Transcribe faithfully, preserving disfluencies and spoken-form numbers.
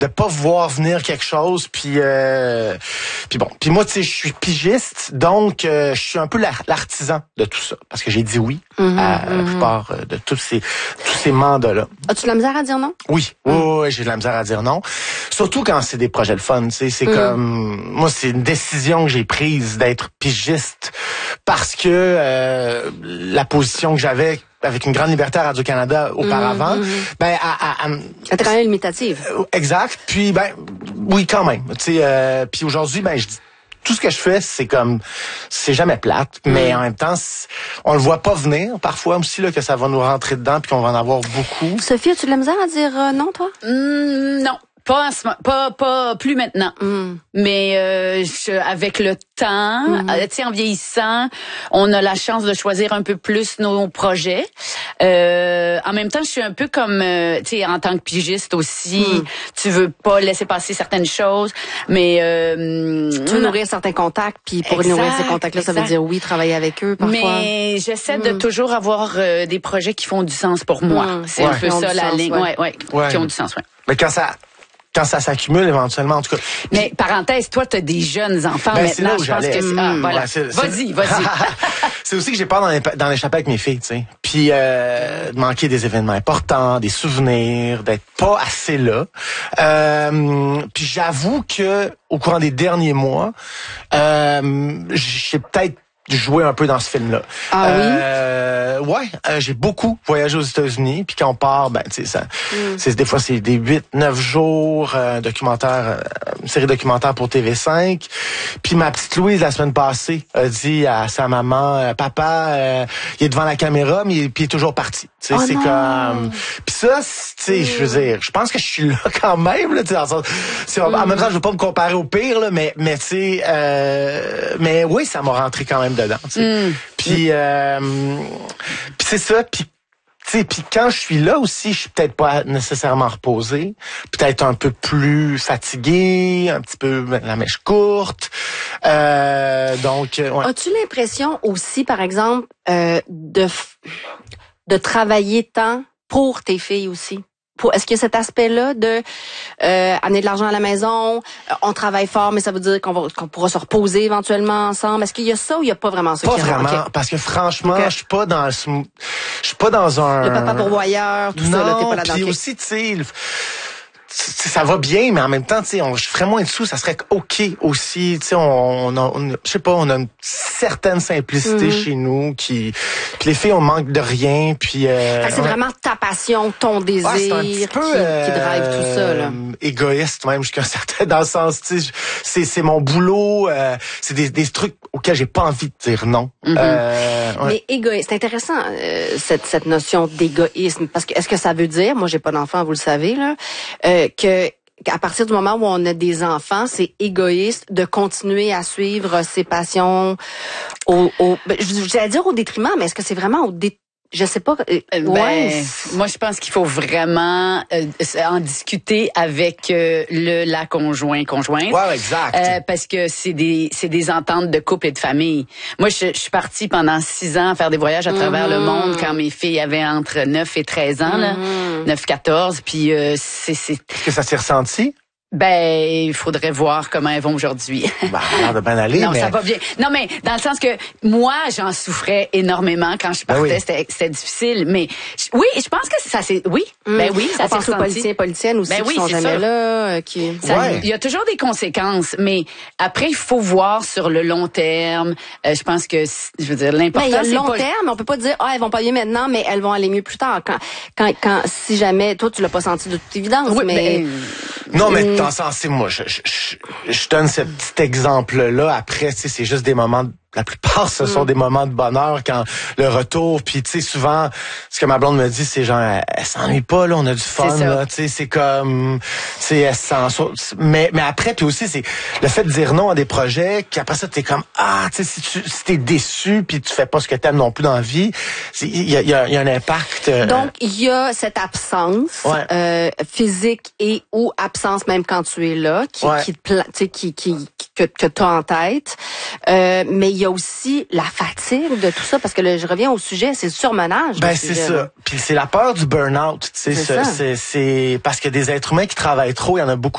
de pas voir venir quelque chose, puis euh, puis bon, puis moi tu sais je suis pigiste, donc euh, je suis un peu l'artisan de tout ça parce que j'ai dit oui mm-hmm, à mm-hmm. la plupart de tous ces tous ces mandats-là. As-tu de la misère à dire non? Oui, mm. oui, oui, j'ai de la misère à dire non, surtout quand c'est des projets de fun, tu sais, c'est mm. comme moi c'est une décision que j'ai prise d'être pigiste parce que euh, la position que j'avais avec une grande liberté à Radio-Canada auparavant, mmh, mmh. ben, à, à, à, elle était quand même limitative. Euh, exact. Puis, ben, oui, quand même. Tu sais, euh, puis aujourd'hui, ben, je dis, tout ce que je fais, c'est comme, c'est jamais plate, mmh. mais en même temps, on le voit pas venir parfois aussi là que ça va nous rentrer dedans puis qu'on va en avoir beaucoup. Sophie, as-tu de la misère à dire euh, non, toi? Mmh, non. Pas, en ce, pas, pas plus maintenant. Mm. Mais euh, je, avec le temps, mm. euh, tu sais, en vieillissant, on a la chance de choisir un peu plus nos projets. Euh, en même temps, je suis un peu comme, euh, tu sais, en tant que pigiste aussi, mm. tu veux pas laisser passer certaines choses, mais euh, tu veux nourrir certains contacts, puis pour exact, nourrir ces contacts-là, exact. Ça veut dire oui, travailler avec eux parfois. Mais j'essaie mm. de toujours avoir euh, des projets qui font du sens pour moi. Mm. C'est ouais. un peu qui ça la sens, ligne, ouais. Ouais, ouais, ouais, qui ont du sens, ouais. Mais quand ça Quand ça s'accumule éventuellement, en tout cas. Mais parenthèse, toi, t'as des jeunes enfants ben, maintenant. Je pense que c'est, ah, voilà. Ouais, c'est, vas-y, vas-y. C'est aussi que j'ai peur d'en, d'en échapper avec mes filles, tu sais. Puis euh, de manquer des événements importants, des souvenirs, d'être pas assez là. Euh, puis j'avoue que au courant des derniers mois, euh, j'ai peut-être jouer un peu dans ce film-là. Ah euh, oui? Ouais, euh, j'ai beaucoup voyagé aux États-Unis, puis quand on part, ben tu sais ça, mm. c'est des fois c'est des huit, neuf jours, euh, documentaire, euh, une série documentaire pour T V cinq. Puis ma petite Louise la semaine passée a dit à sa maman, euh, papa, euh, il est devant la caméra, mais il, puis il est toujours parti. Tu sais, oh c'est non. comme, puis ça, tu sais, mm. je veux dire, je pense que je suis là quand même là, tu sais, dans le sens, c'est, mm. en même temps, je veux pas me comparer au pire là, mais mais tu sais, euh, mais oui, ça m'a rentré quand même dedans. Mm. Puis, euh, puis c'est ça. Puis, tu sais, puis quand je suis là aussi, je suis peut-être pas nécessairement reposé, peut-être un peu plus fatigué, un petit peu la mèche courte. Euh, donc, ouais. As-tu l'impression aussi, par exemple, euh, de de travailler tant pour tes filles aussi? Pour, est-ce qu'il y a cet aspect-là de euh, amener de l'argent à la maison, euh, on travaille fort, mais ça veut dire qu'on va qu'on pourra se reposer éventuellement ensemble. Est-ce qu'il y a ça ou il y a pas vraiment ça? Pas qui vraiment, okay. parce que franchement, okay. je suis pas dans, je suis pas dans un. Le papa pourvoyeur, tout non, ça, là, t'es pas là-dedans. Puis aussi, tu sais. Ça va bien, mais en même temps, tu sais, on je ferais moins de sous, ça serait ok aussi. Tu sais, on, on, on je sais pas, on a une certaine simplicité mm-hmm. chez nous, qui, puis les filles, on manque de rien, puis. Euh, c'est ouais. vraiment ta passion, ton désir, ouais, c'est un petit peu, qui, euh, qui drive tout ça là. Égoïste même jusqu'à un certain dans le sens, tu sais, c'est c'est mon boulot, euh, c'est des des trucs auxquels j'ai pas envie de dire non. Mm-hmm. Euh, ouais. Mais égoïste, c'est intéressant euh, cette cette notion d'égoïsme, parce que est-ce que ça veut dire, moi j'ai pas d'enfant, vous le savez là. Euh, que à partir du moment où on a des enfants, c'est égoïste de continuer à suivre ses passions au, au ben, j'allais dire au détriment, mais est-ce que c'est vraiment au détriment? Je sais pas. Euh, ben, ouais. Moi, je pense qu'il faut vraiment euh, en discuter avec euh, le la conjoint conjointe. Ouais, exact. Euh, parce que c'est des c'est des ententes de couple et de famille. Moi, je, je suis partie pendant six ans à faire des voyages à travers mm-hmm. le monde quand mes filles avaient entre neuf et treize ans, là, mm-hmm. neuf quatorze. Puis euh, c'est c'est. Est-ce que ça s'est ressenti? Ben, il faudrait voir comment elles vont aujourd'hui. Ben, ça a de bien aller, non, mais... ça va bien. Non, mais dans le sens que moi, j'en souffrais énormément quand je partais. Ben oui. C'était, c'était difficile. Mais oui, je pense que ça c'est oui. Mmh. Ben oui, ça s'est ressenti. Politiciens, politiciennes aussi ben oui, qui sont jamais ça. là. Euh, qui... Ça, ouais. Il y a toujours des conséquences, mais après, il faut voir sur le long terme. Euh, je pense que, je veux dire, l'important, ben, il y a le long pas... terme. On peut pas dire, ah, elles vont pas bien maintenant, mais elles vont aller mieux plus tard. Quand, quand, quand si jamais, toi, tu l'as pas senti de toute évidence, oui, mais... Ben... Non, mais dans le sens, c'est moi, je, je, je, je donne ce petit exemple-là. Après, tu sais, c'est juste des moments de la plupart, ce sont mm. des moments de bonheur quand le retour. Puis, tu sais, souvent, ce que ma blonde me dit, c'est genre, elle, elle s'ennuie pas, là, on a du fun, là. Tu sais, c'est comme, tu sais, elle s'en... Mais, mais après, puis aussi, c'est le fait de dire non à des projets, qu'après ça, t'es comme, ah, tu sais, si, tu, si t'es déçu, puis tu fais pas ce que t'aimes non plus dans la vie, il y a, y, a, y a un impact. Euh... Donc, il y a cette absence ouais. euh, physique et ou absence même quand tu es là, qui, ouais. qui te pla... tu sais, qui, qui, que, que t'as en tête. Euh, mais il y a aussi la fatigue de tout ça, parce que là, je reviens au sujet, c'est le surmenage. Ben, c'est sujet, ça. là. Puis c'est la peur du burn-out. Tu sais, c'est, c'est, c'est parce que des êtres humains qui travaillent trop, il y en a beaucoup